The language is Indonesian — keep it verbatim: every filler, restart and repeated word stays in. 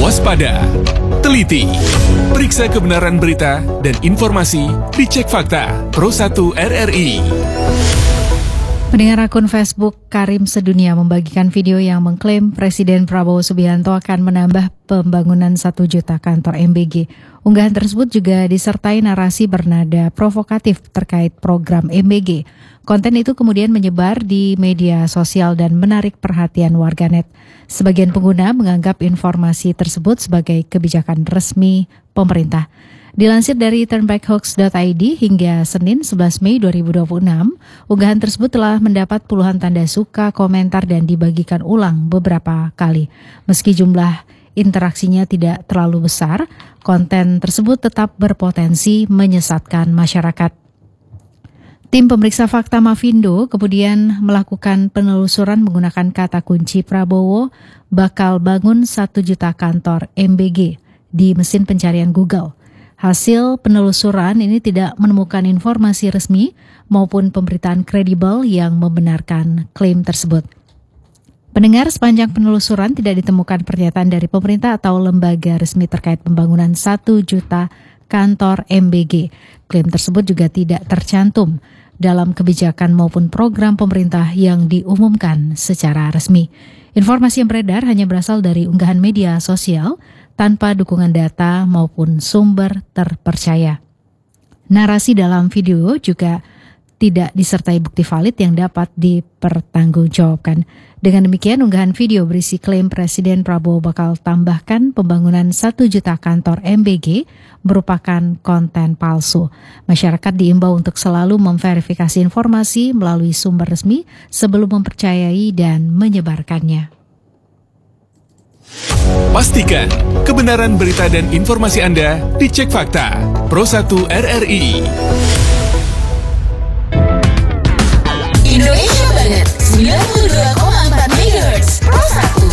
Waspada, teliti, periksa kebenaran berita dan informasi dicek fakta Pro satu R R I. Pendengar akun Facebook Karim Sedunia membagikan video yang mengklaim Presiden Prabowo Subianto akan menambah pembangunan satu juta kantor M B G. Unggahan tersebut juga disertai narasi bernada provokatif terkait program M B G. Konten itu kemudian menyebar di media sosial dan menarik perhatian warganet. Sebagian pengguna menganggap informasi tersebut sebagai kebijakan resmi pemerintah. Dilansir dari turnbackhoax dot I D hingga Senin sebelas Mei dua ribu dua puluh enam, unggahan tersebut telah mendapat puluhan tanda suka, komentar, dan dibagikan ulang beberapa kali. Meski jumlah interaksinya tidak terlalu besar, konten tersebut tetap berpotensi menyesatkan masyarakat. Tim pemeriksa fakta Mafindo kemudian melakukan penelusuran menggunakan kata kunci Prabowo bakal bangun satu juta kantor M B G di mesin pencarian Google. Hasil penelusuran ini tidak menemukan informasi resmi maupun pemberitaan kredibel yang membenarkan klaim tersebut. Pendengar, sepanjang penelusuran tidak ditemukan pernyataan dari pemerintah atau lembaga resmi terkait pembangunan satu juta kantor M B G. Klaim tersebut juga tidak tercantum dalam kebijakan maupun program pemerintah yang diumumkan secara resmi. Informasi yang beredar hanya berasal dari unggahan media sosial tanpa dukungan data maupun sumber terpercaya. Narasi dalam video juga tidak disertai bukti valid yang dapat dipertanggungjawabkan. Dengan demikian, unggahan video berisi klaim Presiden Prabowo bakal tambahkan pembangunan satu juta kantor M B G merupakan konten palsu. Masyarakat diimbau untuk selalu memverifikasi informasi melalui sumber resmi sebelum mempercayai dan menyebarkannya. Pastikan kebenaran berita dan informasi Anda dicek fakta Pro satu R R I.